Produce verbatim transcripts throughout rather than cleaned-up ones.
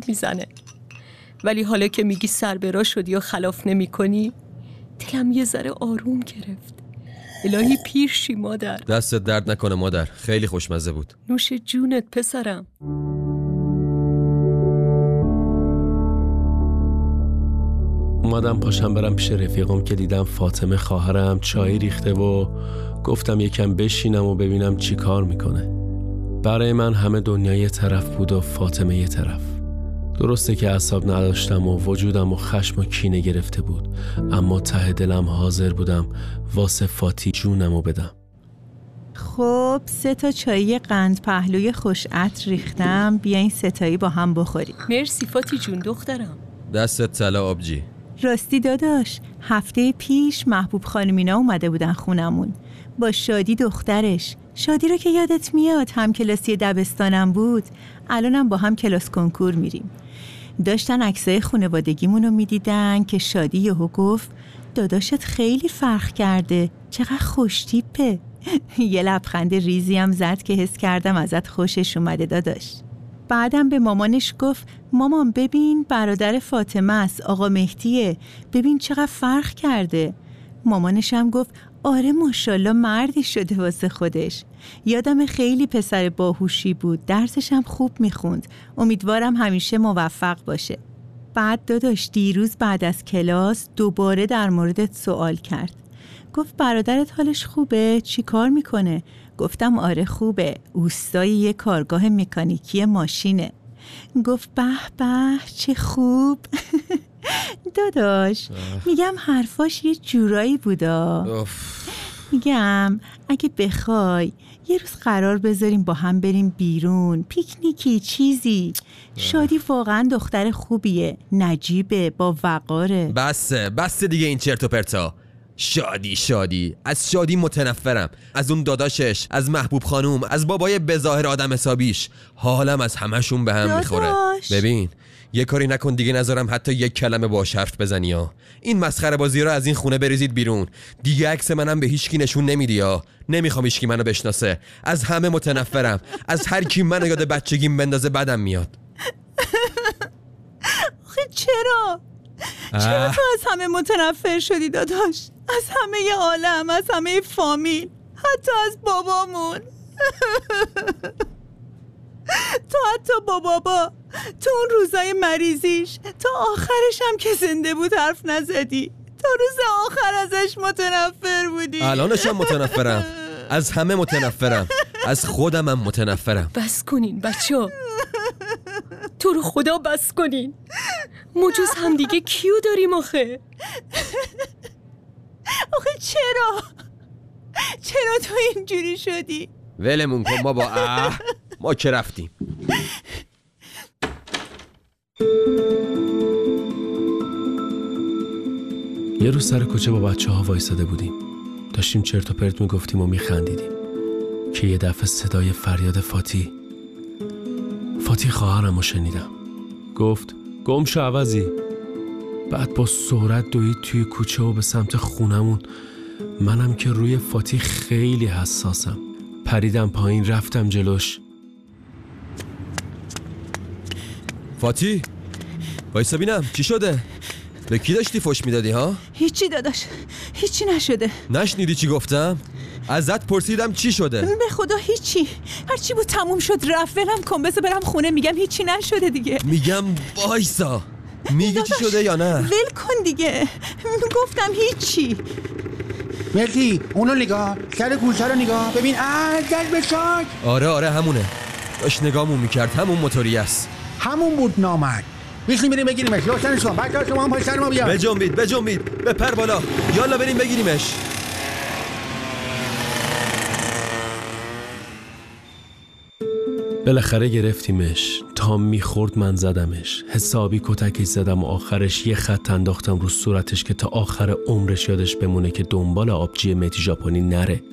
میزنه. ولی حالا که میگی سربرا شدی و خلاف نمی کنی، دلم یه ذره آروم گرفت. الهی پیر شی مادر. دستت درد نکنه مادر، خیلی خوشمزه بود. نوش جونت پسرم. اومدم پاشم برم پیش رفیقم که دیدم فاطمه خواهرم چای ریخته و گفتم یکم بشینم و ببینم چی کار میکنه. برای من همه دنیا یه طرف بود و فاطمه یه طرف. درسته که اعصاب نداشتم و وجودم و خشم و کینه گرفته بود، اما ته دلم حاضر بودم واسه فاتی جونمو بدم. خب سه تا چایی قند پهلوی خوش عطر ریختم، بیاین ستایی با هم بخوریم. مرسی فاتی جون دخترم. دستت طلا آبجی. راستی داداش، هفته پیش محبوب خانمینا اومده بودن خونمون با شادی دخترش. شادی رو که یادت میاد، هم کلاسی دبستانم بود، الانم با هم کلاس کنکور میریم. داشتن عکسای خانوادگیمون رو میدیدن که شادی یهو گفت داداشت خیلی فرق کرده، چقدر خوش تیپه. یه لبخند ریزی هم زد که حس کردم ازت خوشش اومده داداش. بعدم به مامانش گفت مامان ببین برادر فاطمه است، آقا مهدیه، ببین چقدر فرق کرده. مامانش هم گفت آره ماشاءالله مردی شده واسه خودش. یادم خیلی پسر باهوشی بود، درسش هم خوب میخوند، امیدوارم همیشه موفق باشه. بعد داداش دیروز بعد از کلاس دوباره در موردت سوال کرد. گفت برادرت حالش خوبه؟ چی کار میکنه؟ گفتم آره خوبه، اوستای یه کارگاه مکانیکی ماشینه. گفت به به چه خوب. داداش میگم حرفاش یه جورایی بودا. میگم اگه بخوای یه روز قرار بذاریم با هم بریم بیرون، پیکنیکی چیزی. شادی واقعا دختر خوبیه، نجیبه، با وقاره. بسه بسه دیگه این چرت و پرتا. شادی شادی از شادی متنفرم، از اون داداشش، از محبوب خانوم، از بابای بظاهر آدم حسابیش. حالم از همشون به هم میخوره. ببین یه کاری نکن دیگه نذارم حتی یک کلمه باهاش حرف بزنی ها. این مسخره بازی رو از این خونه بریزید بیرون. دیگه عکس منم به هیچکی نشون نمیدی ها. نمیخوام هیچکی منو بشناسه. از همه متنفرم. از هر کی منو یاد بچگیم بندازه بدم میاد. آخه چرا؟ چرا تو از همه متنفر شدی داداش؟ از همه عالم، از همه فامیل، حتی از بابامون. تو حتی با بابا تو اون روزای مریضیش تا آخرش هم که زنده بود حرف نزدی. تا روز آخر ازش متنفر بودی. الانش هم متنفرم. از همه متنفرم. از خودم هم متنفرم. بس کنین بچه ها، تو رو خدا بس کنین. مجوز هم دیگه کیو داریم آخه؟ آخه چرا؟ چرا تو اینجوری شدی؟ ولمون کن ما با اه ما که رفتیم. یه روز سر کوچه با بچه ها وایساده بودیم، داشتیم چرت و پرت میگفتیم و میخندیدیم که یه دفعه صدای فریاد فاتی فاتی خواهرم رو شنیدم. گفت گم شو عوضی. بعد با سرعت دوید توی کوچه و به سمت خونمون. منم که روی فاتی خیلی حساسم، پریدم پایین، رفتم جلوش. فاتی وایسا بینم چی شده؟ به کی داشتی فوش میدادی ها؟ هیچی داداش، هیچی نشده. نشنیدی چی گفتم؟ ازت پرسیدم چی شده؟ به خدا هیچی، هرچی بود تموم شد رفت. ولم کن بذار برم خونه. میگم هیچی نشده دیگه. میگم وایسا، میگی چی شده یا نه؟ ول کن دیگه، گفتم هیچی. مهدی اونو نگاه، سر کوچه رو نگاه، ببین اه دل بشاک. آره آره همونه، داشت نگاهمون میکرد، همون موتوری است. همون بود نامرد. بیشلی بریم بگیریمش. روشنش کن بچه‌ها، شما هم پای سر ما بیا. بجنبید بجنبید بپر بالا، یالا بریم بگیریمش. بالاخره گرفتیمش. تا میخورد من زدمش، حسابی کتکش زدم و آخرش یه خط انداختم رو صورتش که تا آخر عمرش یادش بمونه که دنبال آبجی مهدی ژاپنی نره.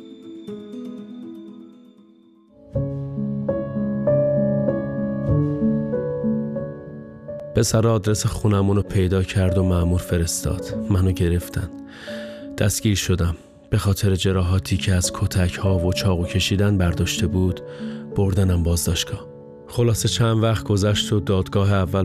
پسر آدرس خونمونو پیدا کرد و مأمور فرستاد. منو گرفتن، دستگیر شدم. به خاطر جراحاتی که از کتک ها و چاقو کشیدن برداشته بود بردنم بازداشتگاه. خلاصه چند وقت گذشت و دادگاه اول